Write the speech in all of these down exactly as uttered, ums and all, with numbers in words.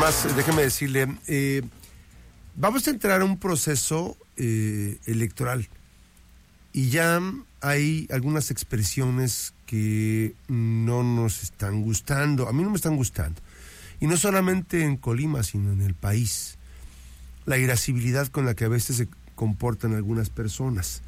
Además, déjeme decirle, eh, vamos a entrar a un proceso eh, electoral y ya hay algunas expresiones que no nos están gustando, a mí no me están gustando, y no solamente en Colima, sino en el país, la irascibilidad con la que a veces se comportan algunas personas.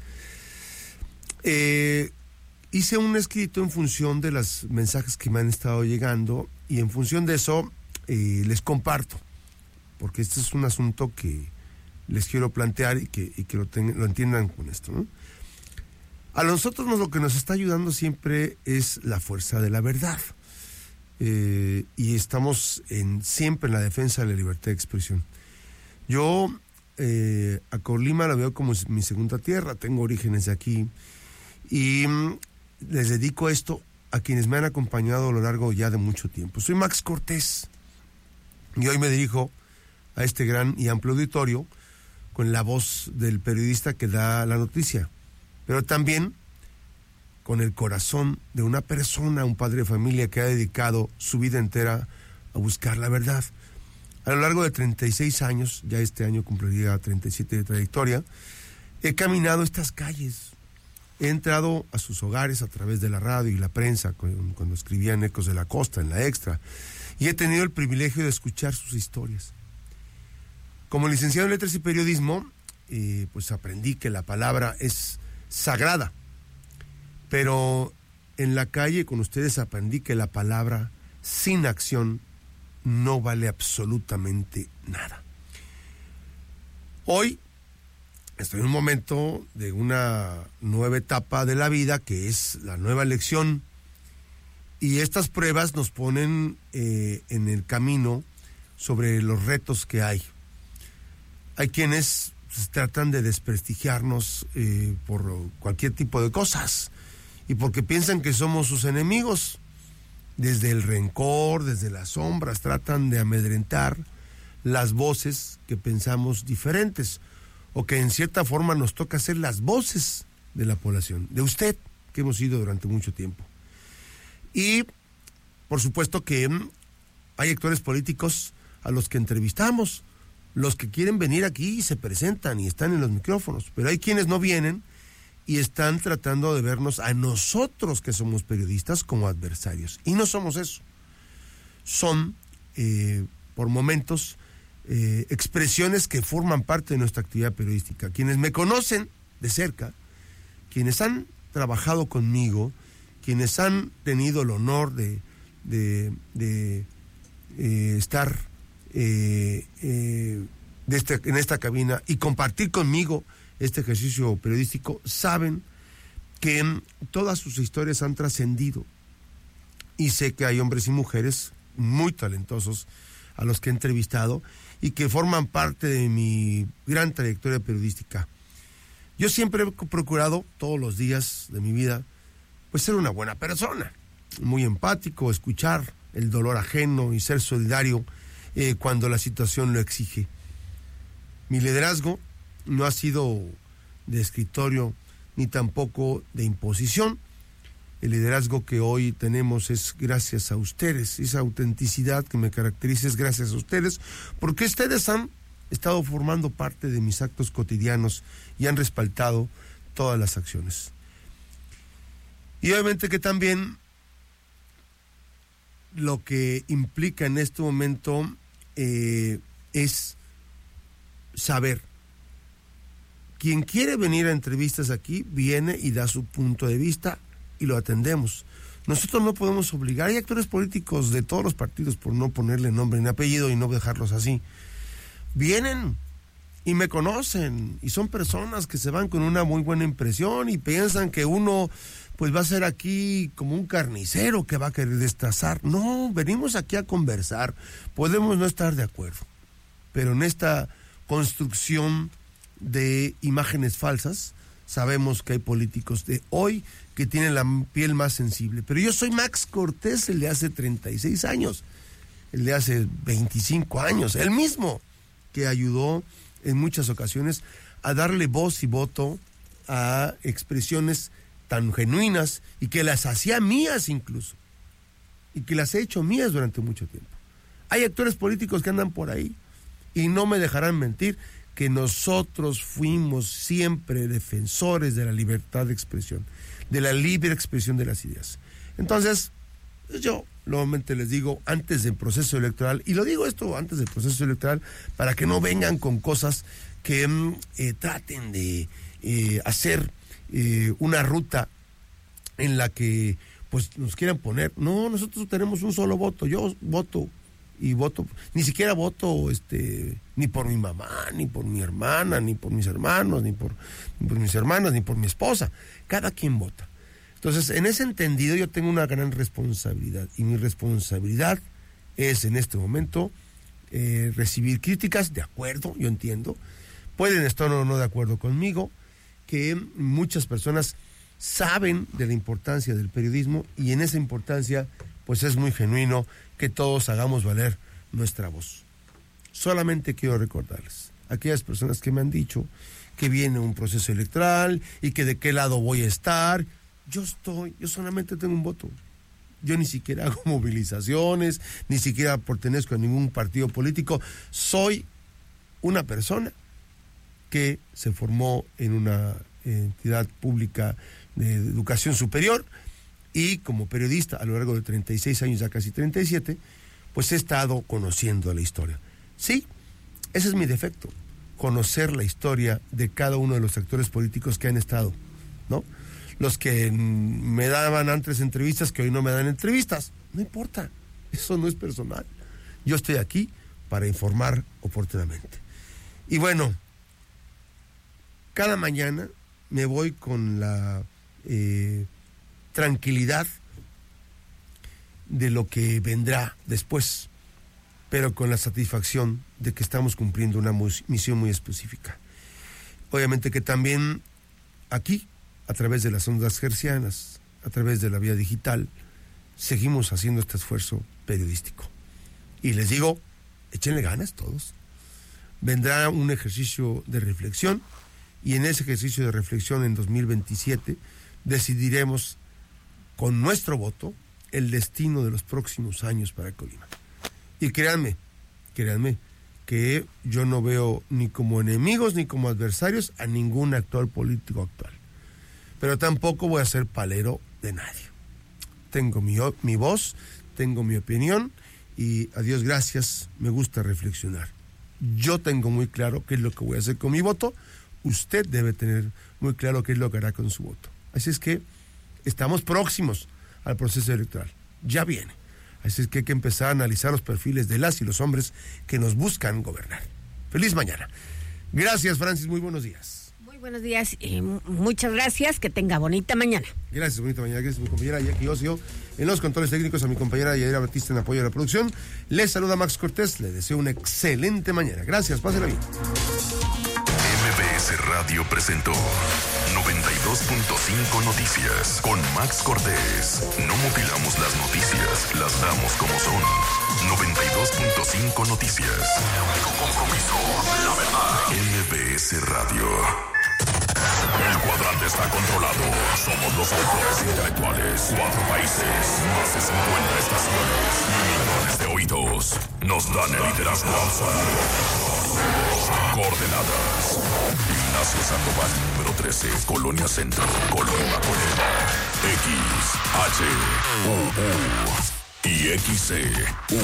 Eh, hice un escrito en función de los mensajes que me han estado llegando y en función de eso eh, les comparto, porque este es un asunto que les quiero plantear y que, y que lo, ten, lo entiendan con esto, ¿no? A nosotros lo que nos está ayudando siempre es la fuerza de la verdad, eh, y estamos en, siempre en la defensa de la libertad de expresión. Yo eh, a Colima la veo como mi segunda tierra, tengo orígenes de aquí y mm, les dedico esto a quienes me han acompañado a lo largo ya de mucho tiempo. Soy Max Cortés y hoy me dirijo a este gran y amplio auditorio con la voz del periodista que da la noticia, pero también con el corazón de una persona, un padre de familia que ha dedicado su vida entera a buscar la verdad. A lo largo de treinta y seis años, ya este año cumpliría treinta y siete de trayectoria, he caminado estas calles, he entrado a sus hogares a través de la radio y la prensa, cuando escribían Ecos de la Costa, en la Extra, y he tenido el privilegio de escuchar sus historias. Como licenciado en Letras y Periodismo, eh, pues aprendí que la palabra es sagrada, pero en la calle con ustedes aprendí que la palabra sin acción no vale absolutamente nada. Hoy estoy en un momento de una nueva etapa de la vida que es la nueva elección, y estas pruebas nos ponen eh, en el camino sobre los retos que hay. Hay quienes pues, tratan de desprestigiarnos eh, por cualquier tipo de cosas y porque piensan que somos sus enemigos. Desde el rencor, desde las sombras, tratan de amedrentar las voces que pensamos diferentes o que en cierta forma nos toca ser las voces de la población, de usted, que hemos sido durante mucho tiempo. Y por supuesto que hay actores políticos a los que entrevistamos, los que quieren venir aquí y se presentan y están en los micrófonos, pero hay quienes no vienen y están tratando de vernos a nosotros que somos periodistas como adversarios, y no somos eso. Son eh, por momentos eh, expresiones que forman parte de nuestra actividad periodística. Quienes me conocen de cerca, quienes han trabajado conmigo, quienes han tenido el honor de, de, de eh, estar eh, eh, de este, en esta cabina y compartir conmigo este ejercicio periodístico, saben que m, todas sus historias han trascendido, y sé que hay hombres y mujeres muy talentosos a los que he entrevistado y que forman parte de mi gran trayectoria periodística. Yo siempre he procurado todos los días de mi vida pues ser una buena persona, muy empático, escuchar el dolor ajeno y ser solidario eh, cuando la situación lo exige. Mi liderazgo no ha sido de escritorio ni tampoco de imposición. El liderazgo que hoy tenemos es gracias a ustedes. Esa autenticidad que me caracteriza es gracias a ustedes, porque ustedes han estado formando parte de mis actos cotidianos y han respaldado todas las acciones. Y obviamente que también lo que implica en este momento eh, es saber. Quien quiere venir a entrevistas aquí, viene y da su punto de vista y lo atendemos. Nosotros no podemos obligar. Hay actores políticos de todos los partidos, por no ponerle nombre ni apellido y no dejarlos así. Vienen y me conocen y son personas que se van con una muy buena impresión y piensan que uno pues va a ser aquí como un carnicero que va a querer destazar. No, venimos aquí a conversar. Podemos no estar de acuerdo, pero en esta construcción de imágenes falsas, sabemos que hay políticos de hoy que tienen la piel más sensible. Pero yo soy Max Cortés, el de hace treinta y seis años, el de hace veinticinco años, el mismo que ayudó en muchas ocasiones a darle voz y voto a expresiones tan genuinas y que las hacía mías incluso, y que las he hecho mías durante mucho tiempo. Hay actores políticos que andan por ahí y no me dejarán mentir que nosotros fuimos siempre defensores de la libertad de expresión, de la libre expresión de las ideas. Entonces, yo nuevamente les digo, antes del proceso electoral, y lo digo esto antes del proceso electoral, para que no vengan con cosas que eh, traten de eh, hacer eh, una ruta en la que pues nos quieran poner. No, nosotros tenemos un solo voto, yo voto y voto, ni siquiera voto este ni por mi mamá, ni por mi hermana, ni por mis hermanos, ni por, ni por mis hermanas, ni por mi esposa. Cada quien vota. Entonces, en ese entendido yo tengo una gran responsabilidad, y mi responsabilidad es en este momento eh, recibir críticas, de acuerdo, yo entiendo, pueden estar o no de acuerdo conmigo, que muchas personas saben de la importancia del periodismo, y en esa importancia pues es muy genuino que todos hagamos valer nuestra voz. Solamente quiero recordarles a aquellas personas que me han dicho que viene un proceso electoral y que de qué lado voy a estar. Yo estoy, yo solamente tengo un voto. Yo ni siquiera hago movilizaciones, ni siquiera pertenezco a ningún partido político. Soy una persona que se formó en una entidad pública de educación superior, y como periodista a lo largo de treinta y seis años, ya casi treinta y siete, pues he estado conociendo la historia. Sí, ese es mi defecto, conocer la historia de cada uno de los actores políticos que han estado, ¿no? Los que me daban antes entrevistas que hoy no me dan entrevistas, no importa, eso no es personal. Yo estoy aquí para informar oportunamente. Y bueno, cada mañana me voy con la eh, tranquilidad de lo que vendrá después, pero con la satisfacción de que estamos cumpliendo una misión muy específica. Obviamente que también aquí, a través de las ondas hercianas, a través de la vía digital, seguimos haciendo este esfuerzo periodístico. Y les digo, échenle ganas todos. Vendrá un ejercicio de reflexión, y en ese ejercicio de reflexión en dos mil veintisiete decidiremos con nuestro voto el destino de los próximos años para Colima. Y créanme, créanme, que yo no veo ni como enemigos ni como adversarios a ningún actor político actual. Pero tampoco voy a ser palero de nadie. Tengo mi, mi voz, tengo mi opinión, y a Dios gracias, me gusta reflexionar. Yo tengo muy claro qué es lo que voy a hacer con mi voto. Usted debe tener muy claro qué es lo que hará con su voto. Así es que estamos próximos al proceso electoral. Ya viene. Así es que hay que empezar a analizar los perfiles de las y los hombres que nos buscan gobernar. Feliz mañana. Gracias, Francis. Muy buenos días. Muy buenos días. Eh, muchas gracias. Que tenga bonita mañana. Gracias, bonita mañana. Gracias a mi compañera Jackie Ocio en los controles técnicos, a mi compañera Yadira Batista en apoyo a la producción. Les saluda Max Cortés. Le deseo una excelente mañana. Gracias. Pásenla bien. M B S Radio presentó noventa y dos punto cinco Noticias con Max Cortés. No mutilamos las noticias, las damos como son. noventa y dos punto cinco Noticias. El único compromiso, la verdad. M B S Radio. El cuadrante está controlado. Somos los autores intelectuales. Cuatro países, más de cincuenta estaciones, millones de oídos. Nos dan el liderazgo absoluto. Coordenadas: Ignacio Sandoval, número trece, Colonia Centro, Colonia Colima. X, H, U, U y X C, U.